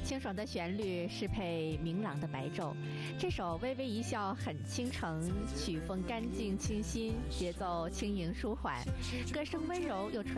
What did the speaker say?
清爽的旋律适配明朗的白昼。这首《微微一笑很倾城》，曲风干净清新，节奏轻盈舒缓，歌声温柔又